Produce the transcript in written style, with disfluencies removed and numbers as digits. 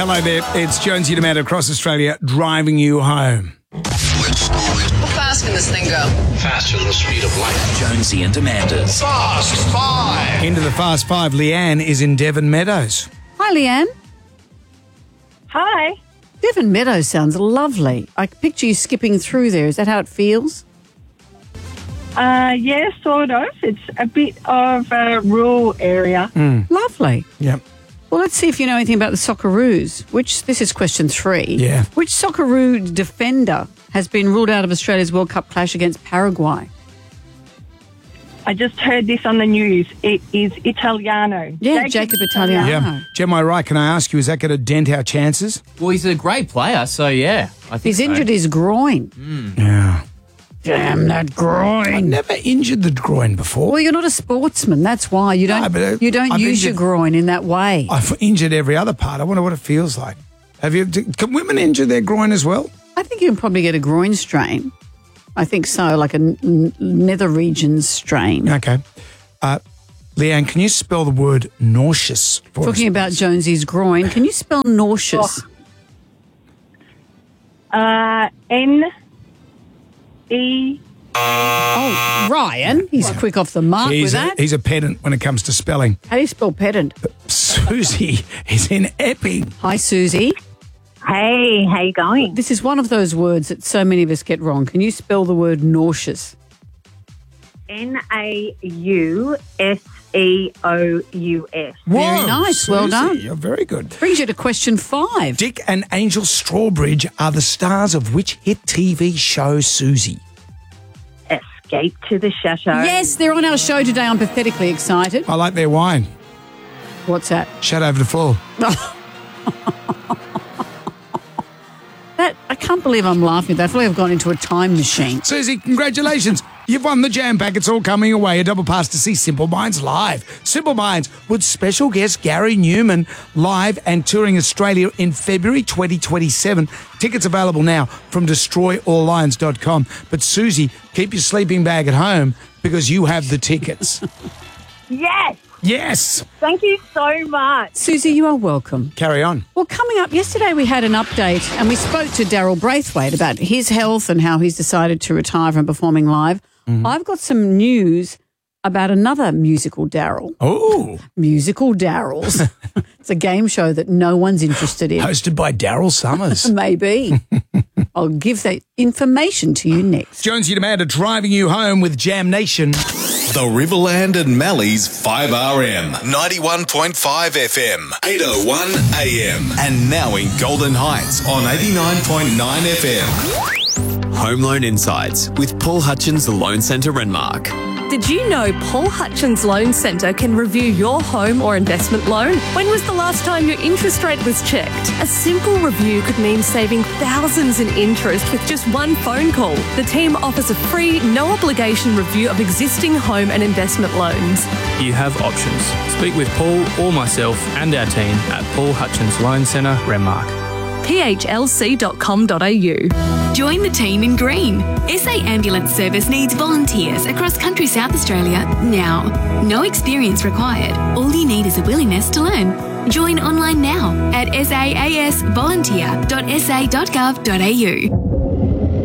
Hello there. It's Jonesy Demand across Australia driving you home. How fast can this thing go? Faster than the speed of light. Jonesy and Amanda's Fast Five. Into the Fast Five. Leanne is in Devon Meadows. Hi, Leanne. Hi. Devon Meadows sounds lovely. I can picture you skipping through there. Is that how it feels? Yeah, sort of. It's a bit of a rural area. Lovely. Yep. Well, let's see if you know anything about the Socceroos. This is question 3. Yeah. Which Socceroo defender has been ruled out of Australia's World Cup clash against Paraguay? I just heard this on the news. It is Italiano. Yeah, Jacob Italiano. Yeah. Jem, I right, can I ask you, is that going to dent our chances? Well, he's a great player, so yeah, I think He's so. injured his groin. Yeah. Damn that groin. I've never injured the groin before. Well, you're not a sportsman. That's why you don't. No, but, you don't I've use your injured- groin in that way. I've injured every other part. I wonder what it feels like. Can women injure their groin as well? I think you can probably get a groin strain. I think so, like a nether regions strain. Okay. Leanne, can you spell the word nauseous for Talking us? about Jonesy's groin, can you spell nauseous? N-E... Oh, Ryan, he's quick off the mark with that. He's a pedant when it comes to spelling. How do you spell pedant? Susie is in Epping. Hi, Susie. Hey, how you going? This is one of those words that so many of us get wrong. Can you spell the word nauseous? N-A-U-S-E-O-U-S. Very nice. Susie, Well done. You're very good. Brings you to question 5. Dick and Angel Strawbridge are the stars of which hit TV show, Susie? Escape to the Chateau. Yes, they're on our show today. I'm pathetically excited. I like their wine. What's that? Shut over the floor. I can't believe I'm laughing at that. I feel like I've gone into a time machine. Susie, congratulations. You've won the jam pack. It's all coming away. A double pass to see Simple Minds live. Simple Minds with special guest Gary Newman live and touring Australia in February 2027. Tickets available now from destroyalllions.com. But Susie, keep your sleeping bag at home because you have the tickets. Yes. Yes. Thank you so much. Susie, you are welcome. Carry on. Well, coming up, yesterday we had an update and we spoke to Daryl Braithwaite about his health and how he's decided to retire from performing live. I've got some news about another musical Daryl. Oh. Musical Daryls. It's a game show that no one's interested in. Hosted by Daryl Summers. Maybe. I'll give that information to you next. Jonesy and Amanda driving you home with Jam Nation. The Riverland and Mallee's 5RM, 91.5 FM, 801 AM, and now in Golden Heights on 89.9 FM. Home Loan Insights with Paul Hutchins Loan Centre Renmark. Did you know Paul Hutchins Loan Centre can review your home or investment loan? When was the last time your interest rate was checked? A simple review could mean saving thousands in interest with just one phone call. The team offers a free, no-obligation review of existing home and investment loans. You have options. Speak with Paul or myself and our team at Paul Hutchins Loan Centre, Renmark. phlc.com.au. Join the team in green. SA Ambulance Service needs volunteers across country South Australia now. No experience required. All you need is a willingness to learn. Join online now at saasvolunteer.sa.gov.au.